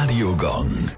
Radio Gong.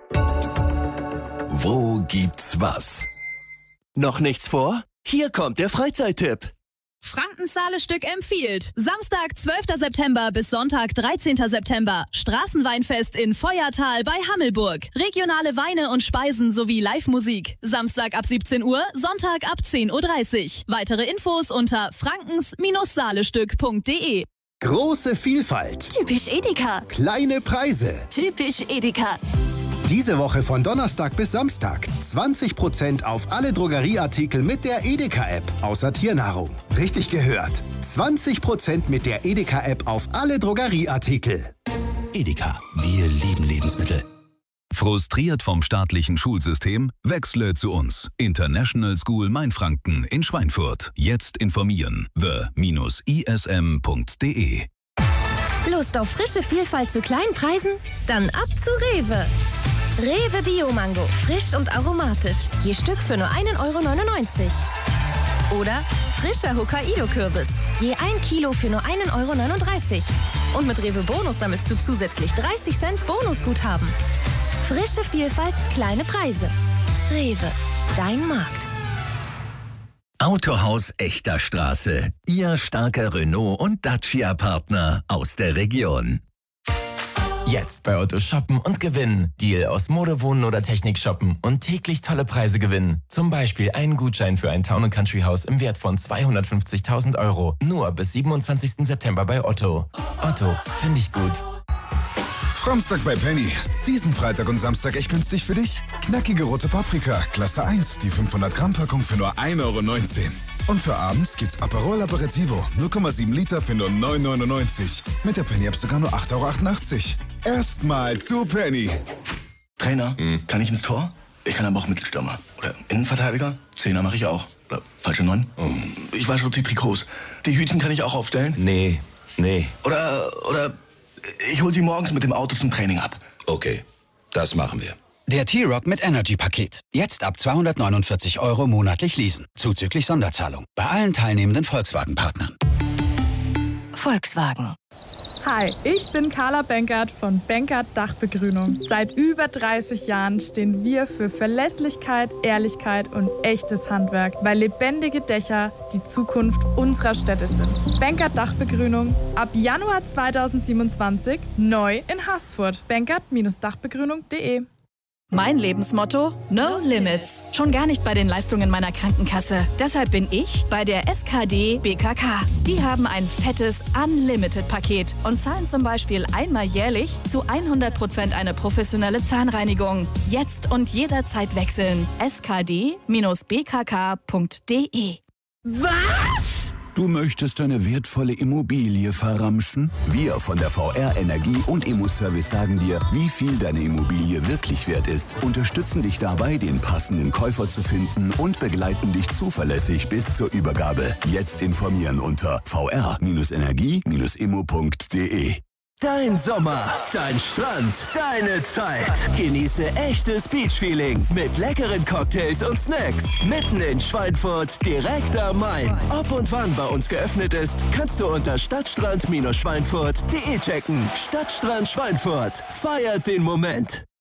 Wo gibt's was? Noch nichts vor? Hier kommt der Freizeittipp. Frankensaale-Stück empfiehlt. Samstag, 12. September bis Sonntag, 13. September. Straßenweinfest in Feuertal bei Hammelburg. Regionale Weine und Speisen sowie Live-Musik. Samstag ab 17 Uhr, Sonntag ab 10.30 Uhr. Weitere Infos unter frankens-saalestück.de. Große Vielfalt. Typisch Edeka. Kleine Preise. Typisch Edeka. Diese Woche von Donnerstag bis Samstag 20% auf alle Drogerieartikel mit der Edeka-App, außer Tiernahrung. Richtig gehört. 20% mit der Edeka-App auf alle Drogerieartikel. Edeka, wir lieben Lebensmittel. Frustriert vom staatlichen Schulsystem? Wechsle zu uns. International School Mainfranken in Schweinfurt. Jetzt informieren. the-ism.de. Lust auf frische Vielfalt zu kleinen Preisen? Dann ab zu Rewe. Rewe Bio-Mango, frisch und aromatisch. Je Stück für nur 1,99 € Oder frischer Hokkaido-Kürbis. Je 1 Kilo für nur 1,39 € Und mit Rewe Bonus sammelst du zusätzlich 30 Cent Bonusguthaben. Frische Vielfalt, kleine Preise. Rewe, dein Markt. Autohaus Echter Straße. Ihr starker Renault- und Dacia-Partner aus der Region. Jetzt bei Otto shoppen und gewinnen. Deal aus Mode, Wohnen oder Technik shoppen und täglich tolle Preise gewinnen. Zum Beispiel einen Gutschein für ein Town & Country Haus im Wert von 250.000 €. Nur bis 27. September bei Otto. Otto, finde ich gut. Samstag bei Penny. Diesen Freitag und Samstag echt günstig für dich? Knackige rote Paprika, Klasse 1, die 500 Gramm Packung für nur 1,19 €. Und für abends gibt's Aperol Aperitivo, 0,7 Liter für nur 9,99 €. Mit der Penny-App sogar nur 8,88 €. Erstmal zu Penny. Trainer, kann ich ins Tor? Ich kann aber auch Mittelstürmer. Oder Innenverteidiger? Zehner mache ich auch. Oder falsche 9? Ich wasche die Trikots. Die Hütchen kann ich auch aufstellen? Nee. Oder ich hol sie morgens mit dem Auto zum Training ab. Okay, das machen wir. Der T-Rock mit Energy-Paket. Jetzt ab 249 € monatlich leasen. Zuzüglich Sonderzahlung. Bei allen teilnehmenden Volkswagen-Partnern. Volkswagen. Hi, ich bin Carla Benkert von Benkert Dachbegrünung. Seit über 30 Jahren stehen wir für Verlässlichkeit, Ehrlichkeit und echtes Handwerk, weil lebendige Dächer die Zukunft unserer Städte sind. Benkert Dachbegrünung ab Januar 2027 neu in Haßfurt. benkert-dachbegrünung.de. Mein Lebensmotto? No Limits. Schon gar nicht bei den Leistungen meiner Krankenkasse. Deshalb bin ich bei der SKD BKK. Die haben ein fettes Unlimited-Paket und zahlen zum Beispiel einmal jährlich zu 100% eine professionelle Zahnreinigung. Jetzt und jederzeit wechseln. skd-bkk.de. Was? Du möchtest deine wertvolle Immobilie verramschen? Wir von der VR Energie und Immo-Service sagen dir, wie viel deine Immobilie wirklich wert ist, unterstützen dich dabei, den passenden Käufer zu finden und begleiten dich zuverlässig bis zur Übergabe. Jetzt informieren unter vr-energie-immo.de. Dein Sommer, dein Strand, deine Zeit. Genieße echtes Beach-Feeling mit leckeren Cocktails und Snacks. Mitten in Schweinfurt, direkt am Main. Ob und wann bei uns geöffnet ist, kannst du unter stadtstrand-schweinfurt.de checken. Stadtstrand Schweinfurt. Feiert den Moment.